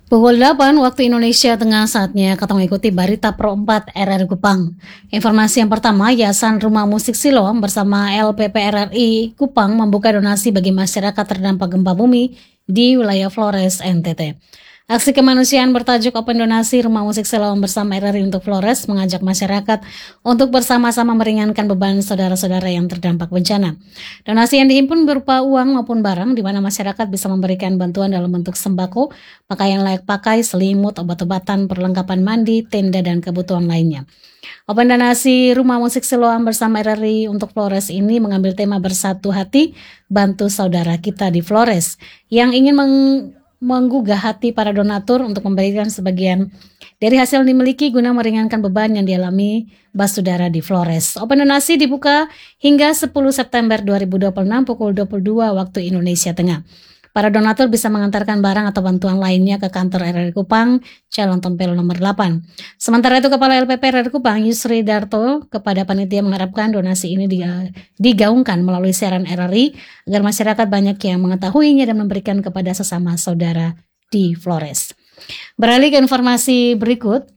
Pukul 8 waktu Indonesia Tengah, saatnya kita mengikuti berita Pro 4 RRI Kupang. Informasi yang pertama, Yayasan Rumah Musik Siloam bersama LPP RRI Kupang membuka donasi bagi masyarakat terdampak gempa bumi di wilayah Flores, NTT. Aksi kemanusiaan bertajuk Open Donasi Rumah Musik Siloam bersama RRI untuk Flores mengajak masyarakat untuk bersama-sama meringankan beban saudara-saudara yang terdampak bencana. Donasi yang dihimpun berupa uang maupun barang, di mana masyarakat bisa memberikan bantuan dalam bentuk sembako, pakaian layak pakai, selimut, obat-obatan, perlengkapan mandi, tenda, dan kebutuhan lainnya. Open Donasi Rumah Musik Siloam bersama RRI untuk Flores ini mengambil tema Bersatu Hati, Bantu Saudara Kita di Flores, yang ingin menggugah hati para donatur untuk memberikan sebagian dari hasil yang dimiliki guna meringankan beban yang dialami saudara di Flores. Open Donasi dibuka hingga 10 September 2026 pukul 22 waktu Indonesia Tengah. Para donatur bisa mengantarkan barang atau bantuan lainnya ke kantor RRI Kupang, Jalan Tempel nomor 8. Sementara itu, Kepala LPP RRI Kupang, Yusri Darto, kepada panitia mengharapkan donasi ini digaungkan melalui siaran RRI agar masyarakat banyak yang mengetahuinya dan memberikan kepada sesama saudara di Flores. Beralih ke informasi berikut.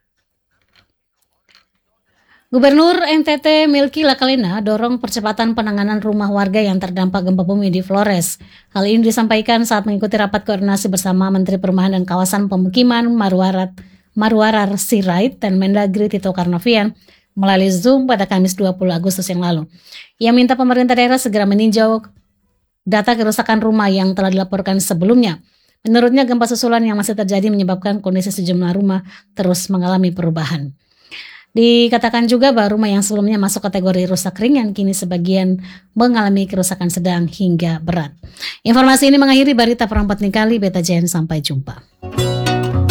Gubernur NTT Milky Lakalina dorong percepatan penanganan rumah warga yang terdampak gempa bumi di Flores. Hal ini disampaikan saat mengikuti rapat koordinasi bersama Menteri Perumahan dan Kawasan Pemukiman Marwarar Sirait dan Mendagri Tito Karnavian melalui Zoom pada Kamis 20 Agustus yang lalu. Ia minta pemerintah daerah segera meninjau data kerusakan rumah yang telah dilaporkan sebelumnya. Menurutnya, gempa susulan yang masih terjadi menyebabkan kondisi sejumlah rumah terus mengalami perubahan. Dikatakan juga bahwa rumah yang sebelumnya masuk kategori rusak ringan kini sebagian mengalami kerusakan sedang hingga berat. Informasi ini mengakhiri berita perempat kali Beta Jen. Sampai jumpa.